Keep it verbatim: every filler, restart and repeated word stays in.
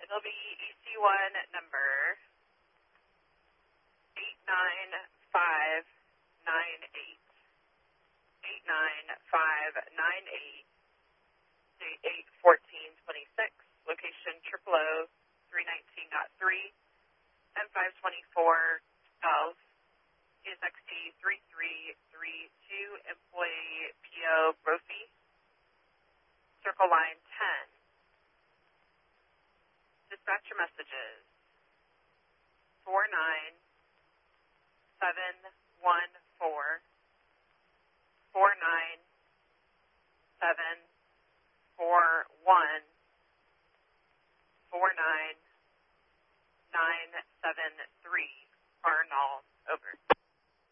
It'll be E C one number eight nine five nine eight. eight nine five nine eight. Date eight fourteen twenty-six. Location triple O three nineteen point three. M five twenty-four twelve. E S X T three three three two. Employee P O Brophy. Circle line